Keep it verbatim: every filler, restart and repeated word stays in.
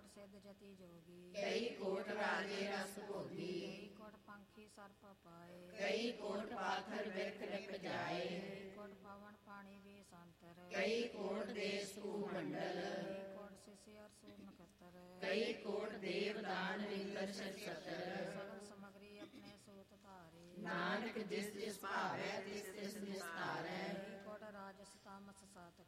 ਕੋਟ ਸਿੱਧ ਜਤੀ ਜੋਗੀ, ਕਈ ਕੋਟ ਰਾਜੇ ਰਸ ਭੋਗੀ, ਕਈ ਕੋਟ ਪੰਖੀ ਸਰਪ ਪਾਏ, ਕਈ ਕੋਟ ਪਾਥਰ ਬਿਰਖ ਲਿਪ ਜਾਏ, ਕਈ ਕੋਟ ਪਵਨ ਪਾਣੀ ਵੀ ਸੰਤਰ, ਕਈ ਕੋਟ ਦੇਸ ਭੂ ਮੰਡਲ, ਕਈ ਕੋਟ ਸਿਸੀ ਅਰ ਸੂਰ ਨਖੱਤਰ, ਕਈ ਕੋਟ ਦੇਵ ਦਾਨ ਵਿੰਦਰ ਸਤਰ, ਸਗਲ ਸਮਗਰੀ ਆਪਣੇ ਸੂਤ ਧਾਰੇ, ਨਾਨਕ ਜਿਸ ਜਿਸ ਭਾਵੈ ਤਿਸ